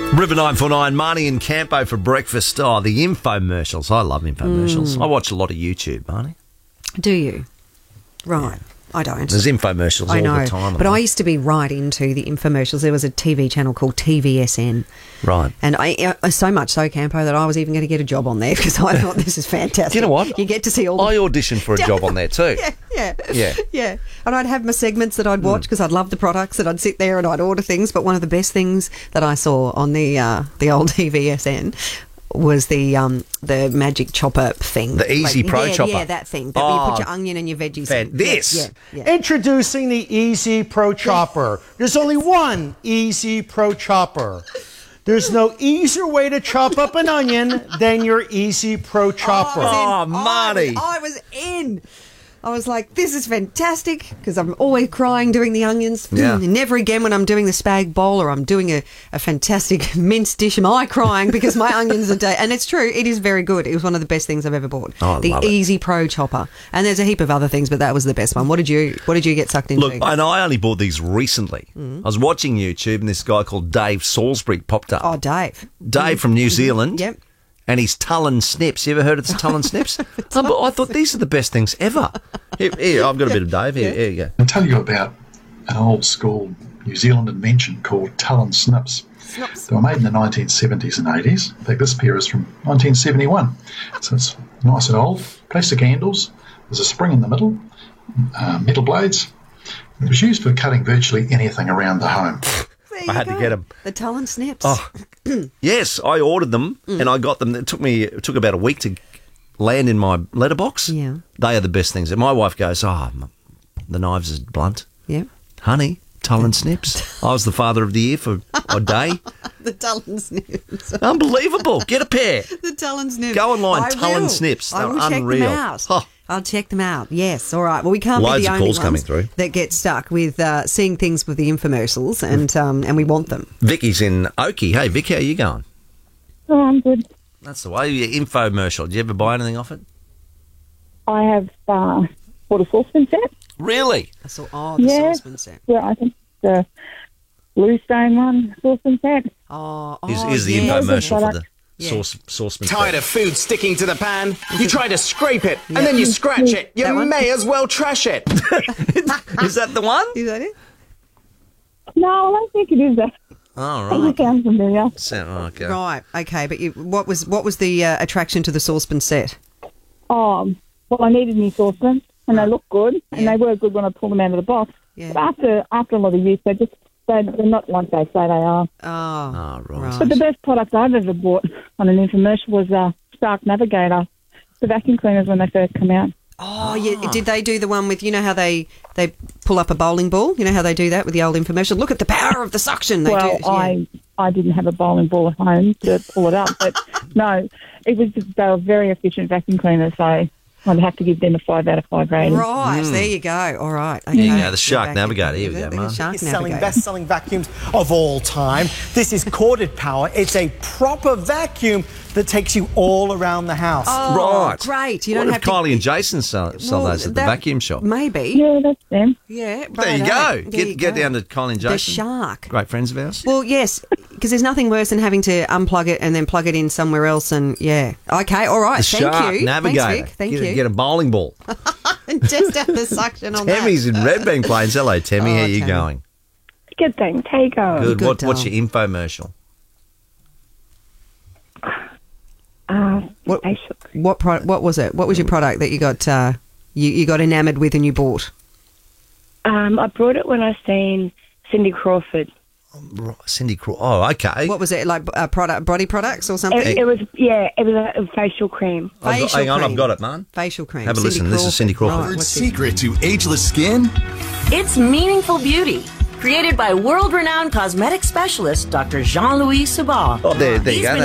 River 949, Marnie and Campo for breakfast. Oh, the infomercials. I love infomercials. I watch a lot of YouTube, Marnie. Do you? Right. I don't. There's infomercials I know, all the time. but I used to be right into the infomercials. There was a TV channel called TVSN. Right. And I so much so, Campo, that I was even going to get a job on there because I thought this is fantastic. Do you know what? You get to see all the... I auditioned for a job on there too. Yeah. And I'd have my segments that I'd watch because I'd love the products and I'd sit there and I'd order things. But one of the best things that I saw on the old TVSN was the magic chopper thing. The Easy Pro Chopper. Yeah, that thing. That you put your onion and your veggies in. This. Yeah. Introducing the Easy Pro Chopper. There's only one Easy Pro Chopper. There's no easier way to chop up an onion than your Easy Pro Chopper. Marty. I was in. I was like, this is fantastic because I'm always crying doing the onions. Yeah. Never again when I'm doing the spag bowl or I'm doing a fantastic minced dish am I crying because my onions are dead. And it's true, it is very good. It was one of the best things I've ever bought. Oh, the Easy Pro Chopper. And there's a heap of other things, but that was the best one. What did you get sucked into? Look, and I only bought these recently. I was watching YouTube and this guy called Dave Salisbury popped up. Oh, Dave. Dave from New Zealand. Yep. And his Tullen Snips. You ever heard of the Tullen Snips? I thought these are the best things ever. Here, I've got a bit of Dave. Here you go. I'll tell you about an old school New Zealand invention called Tullen Snips. They were made in the 1970s and 80s. In fact, this pair is from 1971. So it's nice and old. Plastic handles. There's a spring in the middle. Metal blades. It was used for cutting virtually anything around the home. I had to get them. The Tullen Snips. Oh, yes, I ordered them and I got them. It took about a week to land in my letterbox. Yeah. They are the best things. And my wife goes, the knives is blunt. Yeah. Honey, Tullen Snips. I was the father of the year for a day. The Tullen Snips. Unbelievable. Get a pair. The Tullen Snips. Go online, I Tullen will. Snips. They're I will unreal. check them out. Oh. I'll check them out. Yes. All right. Well, we can't Loads be the of only calls coming ones through. that get stuck with seeing things with the infomercials, and we want them. Vicky's in Oakey. Hey, Vicky, how you going? Oh, I'm good. That's the way. Your infomercial. Did you ever buy anything off it? I have bought a saucepan set. Really? I saw. The saucepan set. Yeah, I think the Bluestone one saucepan set. Is the infomercial for the saucepan? Tired of food sticking to the pan? You try to scrape it, and then you scratch it. You may as well trash it. Is that the one? Is that it? No, I don't think it is that. Oh, It right. sounds familiar. Okay. Right. Okay. But what was the attraction to the saucepan set? Well, I needed new saucepans, and they look good, and they were good when I pulled them out of the box. Yeah. But after a lot of use, they're not like they say they are. Oh, right. But the best product I've ever bought on an infomercial was Stark Navigator, the vacuum cleaners when they first come out. Oh, yeah. Did they do the one with, you know how they pull up a bowling ball? You know how they do that with the old infomercial? Look at the power of the suction. I didn't have a bowling ball at home to pull it up, but no, they were very efficient vacuum cleaners, so I'd have to give them a 5 out of 5 rating. Right, there you go. All right. Okay. There you go, the Shark Navigator. Here we go, man. Best-selling vacuums of all time. This is corded power. It's a proper vacuum that takes you all around the house. Oh, Right. great. You What don't if have to... Kylie and Jason sell those at the vacuum shop? Maybe. Yeah, that's them. Yeah. There you go. Get down to Kylie and Jason. The Shark. Great friends of ours. Well, yes, because there's nothing worse than having to unplug it and then plug it in somewhere else. And okay, all right. The Thank Shark you. Navigator. Thanks, Vic. Thank you. Get a bowling ball. Just have the suction on Tammy's in Redbank Plains. Hello, Tammy. How you Tammy. going? Good thing. How you going? Good. What's your infomercial? What was it? What was your product that you got you got enamoured with and you bought? I brought it when I seen Cindy Crawford. Cindy Crawford. Oh, okay. What was it, like body products or something? It was a facial cream. Hang on, I've got it, man. Facial cream. Have a listen. This is Cindy Crawford. Right, Secret to ageless skin? It's Meaningful Beauty. Created by world-renowned cosmetic specialist Dr. Jean-Louis Sabah. Oh, there you He's go. been